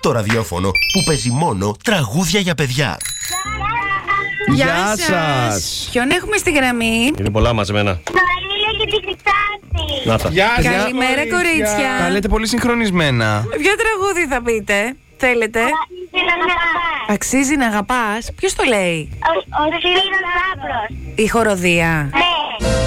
το ραδιόφωνο που παίζει μόνο τραγούδια για παιδιά. Γεια σας. Ποιον έχουμε στη γραμμή? Είναι πολλά μαζεμένα. Το Ανήλιο και τη Χρυσάτη. Να τα. Γεια σας, Καλημέρα, κορίτσια. Τα λέτε πολύ συγχρονισμένα. Ποιο τραγούδι θα πείτε? Θέλετε? Αξίζει να αγαπάς. Ποιος το λέει? Ο Σπύρος Λάμπρος. Η χοροδία. Ναι.